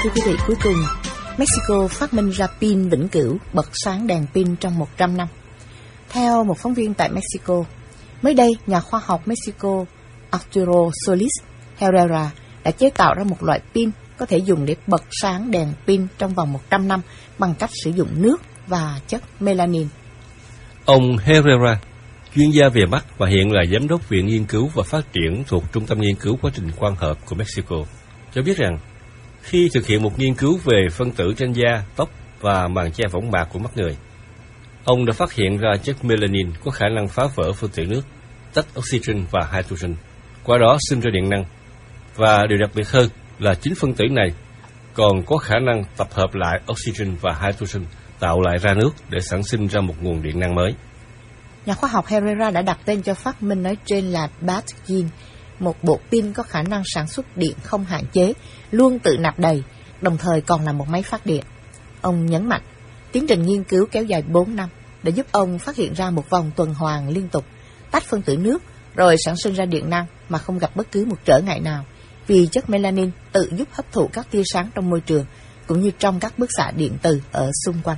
Thưa quý vị, cuối cùng, Mexico phát minh ra pin vĩnh cửu bật sáng đèn pin trong 100 năm. Theo một phóng viên tại Mexico, mới đây, nhà khoa học Mexico Arturo Solis Herrera đã chế tạo ra một loại pin có thể dùng để bật sáng đèn pin trong vòng 100 năm bằng cách sử dụng nước và chất melanin. Ông Herrera, chuyên gia về mắt và hiện là giám đốc Viện Nghiên cứu và Phát triển thuộc Trung tâm Nghiên cứu Quá trình quang hợp của Mexico, cho biết rằng khi thực hiện một nghiên cứu về phân tử trên da, tóc và màng che võng mạc của mắt người, ông đã phát hiện ra chất melanin có khả năng phá vỡ phân tử nước, tách oxygen và hydrogen, qua đó sinh ra điện năng. Và điều đặc biệt hơn là chính phân tử này còn có khả năng tập hợp lại oxygen và hydrogen, tạo lại ra nước để sản sinh ra một nguồn điện năng mới. Nhà khoa học Herrera đã đặt tên cho phát minh nói trên là Batgin, một bộ pin có khả năng sản xuất điện không hạn chế, luôn tự nạp đầy, đồng thời còn là một máy phát điện. Ông nhấn mạnh, tiến trình nghiên cứu kéo dài 4 năm đã giúp ông phát hiện ra một vòng tuần hoàn liên tục, tách phân tử nước rồi sản sinh ra điện năng mà không gặp bất cứ một trở ngại nào, vì chất melanin tự giúp hấp thụ các tia sáng trong môi trường cũng như trong các bức xạ điện từ ở xung quanh.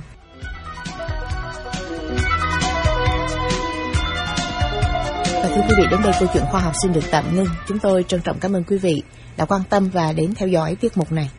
Và thưa quý vị, đến đây câu chuyện khoa học xin được tạm ngưng. Chúng tôi trân trọng cảm ơn quý vị đã quan tâm và đến theo dõi tiết mục này.